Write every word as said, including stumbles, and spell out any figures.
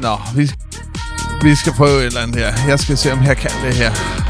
Nå, vi, vi skal prøve et eller andet her. Jeg skal se, om jeg kan det her.